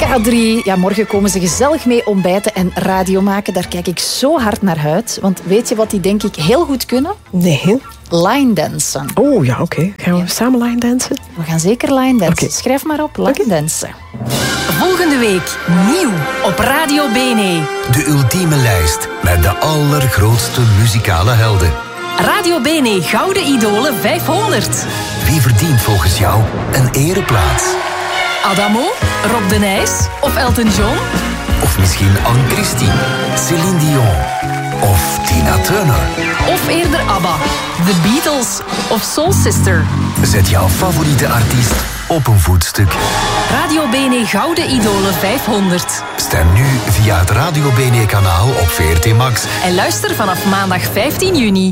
K3. Ja, morgen komen ze gezellig mee ontbijten en radio maken. Daar kijk ik zo hard naar uit. Want weet je wat die denk ik heel goed kunnen? Nee. Line dansen. Oh ja, oké. Gaan we samen line dansen? We gaan zeker line dansen. Okay. Schrijf maar op, line dansen. Volgende week nieuw op Radio Bene. De ultieme lijst met de allergrootste muzikale helden. Radio Bene Gouden Idolen 500. Wie verdient volgens jou een ereplaats? Adamo, Rob de Nijs of Elton John? Of misschien Anne-Christine, Céline Dion of Tina Turner? Of eerder ABBA, The Beatles of Soul Sister? Zet jouw favoriete artiest op een voetstuk. Radio Bene Gouden Idolen 500. Stem nu via het Radio Bene kanaal op VRT Max. En luister vanaf maandag 15 juni.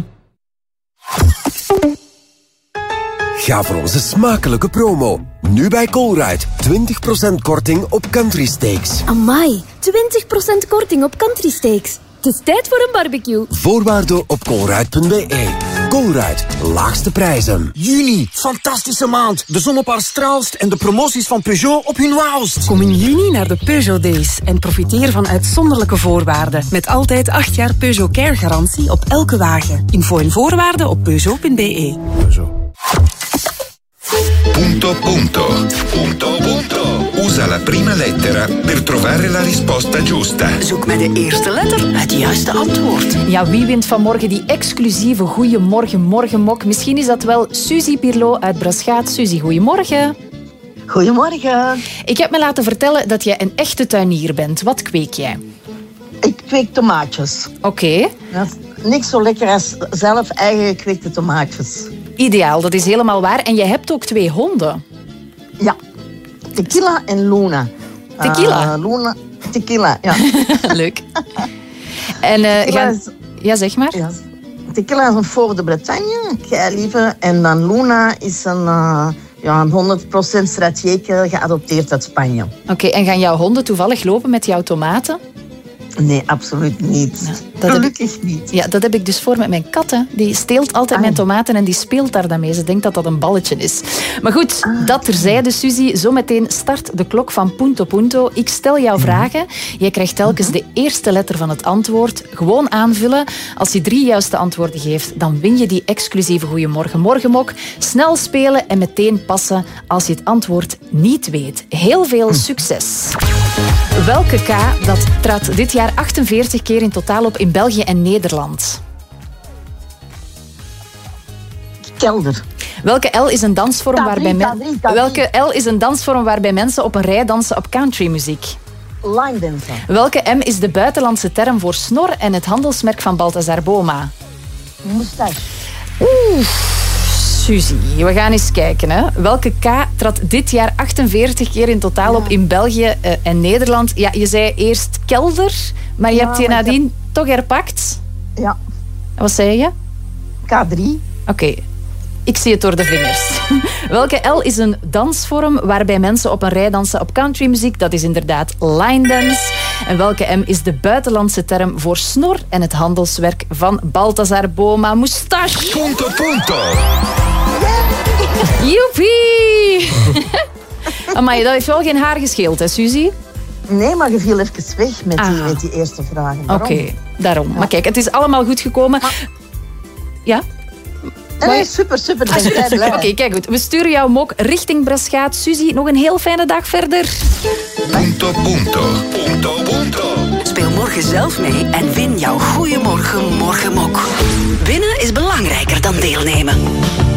Ga voor onze smakelijke promo. Nu bij Colruyt. 20% korting op country steaks. Amai, 20% korting op country steaks. Het is tijd voor een barbecue. Voorwaarden op colruyt.be. Colruyt, laagste prijzen. Juni, fantastische maand. De zon op haar straalst en de promoties van Peugeot op hun wauwst. Kom in juni naar de Peugeot Days en profiteer van uitzonderlijke voorwaarden. Met altijd 8 jaar Peugeot Care garantie op elke wagen. Info en voorwaarden op peugeot.be. Peugeot. Punto punto. Punto punto. Usa la prima lettera per trovare la risposta giusta. Zoek met de eerste letter het juiste antwoord. Ja, wie wint vanmorgen die exclusieve Goeiemorgen Morgenmok? Misschien is dat wel Suzy Pirlo uit Braschaat. Suzy, goeiemorgen. Goedemorgen. Ik heb me laten vertellen dat jij een echte tuinier bent. Wat kweek jij? Ik kweek tomaatjes. Oké. Dat is niks zo lekker als zelf eigen gekweekte tomaatjes. Ideaal, dat is helemaal waar. En je hebt ook 2 honden. Ja. Tequila en Luna. Tequila? Luna, tequila, ja. Leuk. En ja, zeg maar. Ja. Tequila is een Fort de Bretagne, keilieve. En dan Luna is een 100% strategie geadopteerd uit Spanje. Oké, en gaan jouw honden toevallig lopen met jouw tomaten? Nee, absoluut niet. Ja, gelukkig niet. Ja, dat heb ik dus voor met mijn katten. Die steelt altijd mijn tomaten en die speelt daar dan mee. Ze denkt dat dat een balletje is. Maar goed, dat terzijde, Suzy. Zometeen start de klok van Punto Punto. Ik stel jou vragen. Jij krijgt telkens de eerste letter van het antwoord. Gewoon aanvullen. Als je 3 juiste antwoorden geeft, dan win je die exclusieve Goeiemorgen Morgenmok. Snel spelen en meteen passen als je het antwoord niet weet. Heel veel succes. Welke K dat trad dit jaar 48 keer in totaal op in België en Nederland? Kelder. Welke L is een dansvorm Welke L is een dansvorm waarbij mensen op een rij dansen op countrymuziek? Line dansen. Welke M is de buitenlandse term voor snor en het handelsmerk van Balthazar Boma? Moustache. Suzy, we gaan eens kijken. Hè. Welke K trad dit jaar 48 keer in totaal op in België en Nederland? Ja, je zei eerst kelder, maar je hebt je nadien toch herpakt? Ja. Wat zei je? K3. Oké. Ik zie het door de vingers. Welke L is een dansvorm waarbij mensen op een rij dansen op countrymuziek? Dat is inderdaad line dance. En welke M is de buitenlandse term voor snor en het handelswerk van Balthazar Boma? Moustache. Punto punto. Joepie! Amai, dat heeft wel geen haar gescheeld, hè, Suzy? Nee, maar je viel even weg met die eerste vragen. Oké, daarom. Ja. Maar kijk, het is allemaal goed gekomen. Ja? Nee, super. Oké, kijk goed. We sturen jouw mok richting Braschaat. Suzy, nog een heel fijne dag verder. Punto punto. Punto punto. Speel morgen zelf mee en win jouw Goeiemorgen Morgenmok. Winnen is belangrijker dan deelnemen.